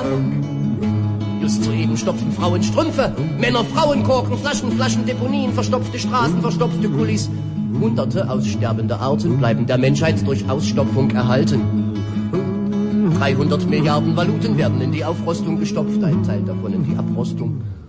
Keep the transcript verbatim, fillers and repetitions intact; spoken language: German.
Just soeben stopften Frauen Strümpfe, Männer Frauenkorken, Flaschen, Flaschen, Deponien, verstopfte Straßen, verstopfte Kulis. Hunderte aussterbender Arten bleiben der Menschheit durch Ausstopfung erhalten. dreihundert Milliarden Valuten werden in die Aufrostung gestopft, ein Teil davon in die Abrostung.